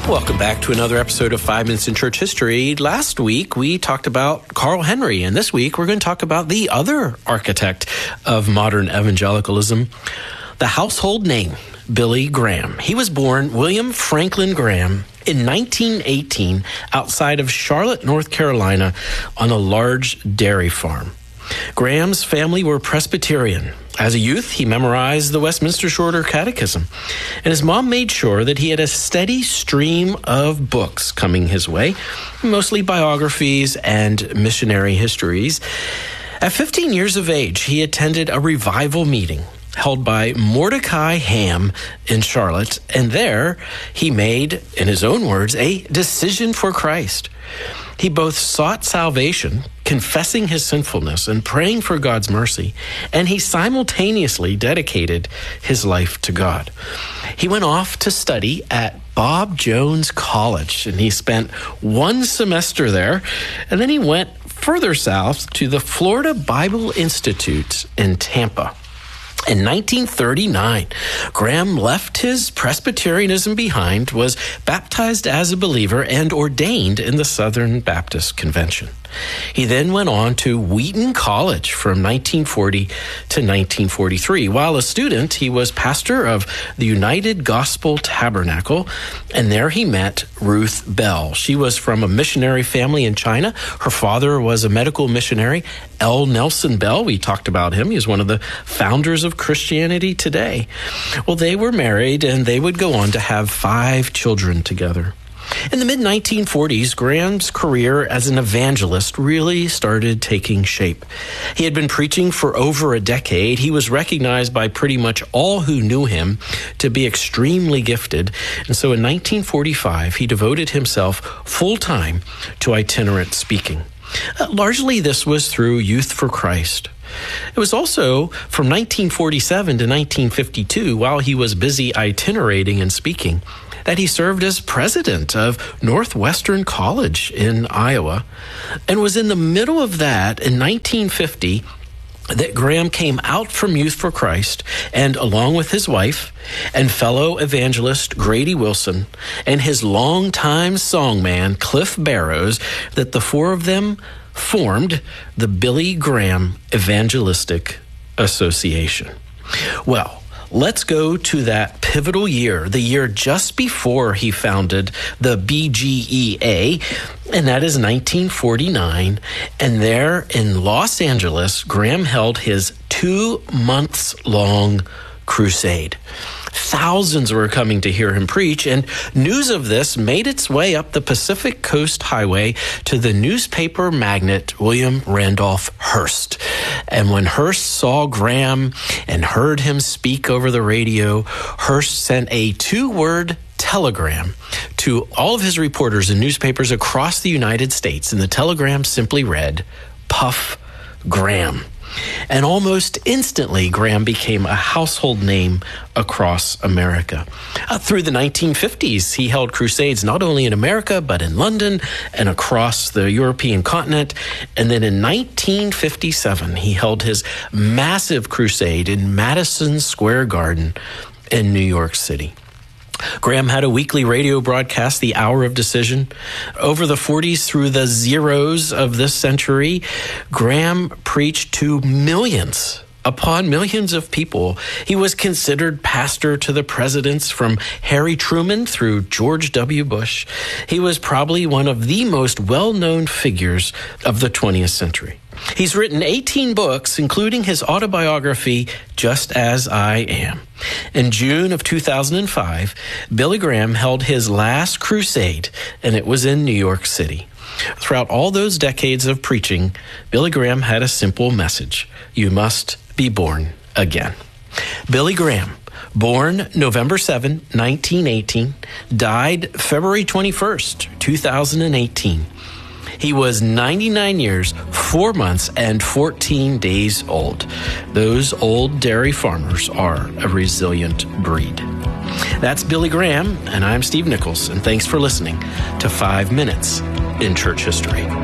Welcome back to another episode of 5 Minutes in Church History. Last week, we talked about Carl Henry, and this week, we're going to talk about the other architect of modern evangelicalism, the household name, Billy Graham. He was born William Franklin Graham in 1918 outside of Charlotte, North Carolina, on a large dairy farm. Graham's family were Presbyterian. As a youth, he memorized the Westminster Shorter Catechism, and his mom made sure that he had a steady stream of books coming his way, mostly biographies and missionary histories. At 15 years of age, he attended a revival meeting held by Mordecai Ham in Charlotte, and there he made, in his own words, a decision for Christ. He both sought salvation, confessing his sinfulness and praying for God's mercy, and he simultaneously dedicated his life to God. He went off to study at Bob Jones College, and he spent one semester there, and then he went further south to the Florida Bible Institute in Tampa. In 1939, Graham left his Presbyterianism behind, was baptized as a believer, and ordained in the Southern Baptist Convention. He then went on to Wheaton College from 1940 to 1943. While a student, he was pastor of the United Gospel Tabernacle, and there he met Ruth Bell. She was from a missionary family in China. Her father was a medical missionary, L. Nelson Bell. We talked about him. He was one of the founders of Christianity Today. Well, they were married, and they would go on to have 5 children together. In the mid-1940s, Graham's career as an evangelist really started taking shape. He had been preaching for over a decade. He was recognized by pretty much all who knew him to be extremely gifted. And so in 1945, he devoted himself full-time to itinerant speaking. Largely, this was through Youth for Christ. It was also from 1947 to 1952, while he was busy itinerating and speaking, that he served as president of Northwestern College in Iowa, and was in the middle of that in 1950 that Graham came out from Youth for Christ, and along with his wife and fellow evangelist Grady Wilson and his longtime songman Cliff Barrows, that the 4 of them formed the Billy Graham Evangelistic Association. Well, let's go to that pivotal year, the year just before he founded the BGEA, and that is 1949. And there in Los Angeles, Graham held his 2-month-long crusade. Thousands were coming to hear him preach, and news of this made its way up the Pacific Coast Highway to the newspaper magnate William Randolph Hearst. And when Hearst saw Graham and heard him speak over the radio, Hearst sent a 2-word telegram to all of his reporters and newspapers across the United States, and the telegram simply read, "Puff Graham." And almost instantly, Graham became a household name across America. Through the 1950s, he held crusades not only in America, but in London and across the European continent. And then in 1957, he held his massive crusade in Madison Square Garden in New York City. Graham had a weekly radio broadcast, The Hour of Decision. Over the 40s through the zeros of this century, Graham preached to millions upon millions of people. He was considered pastor to the presidents from Harry Truman through George W. Bush. He was probably one of the most well-known figures of the 20th century. He's written 18 books, including his autobiography, Just As I Am. In June of 2005, Billy Graham held his last crusade, and it was in New York City. Throughout all those decades of preaching, Billy Graham had a simple message: you must be born again. Billy Graham, born November 7, 1918, died February 21st, 2018. He was 99 years, 4 months, and 14 days old. Those old dairy farmers are a resilient breed. That's Billy Graham, and I'm Steve Nichols, and thanks for listening to 5 Minutes in Church History.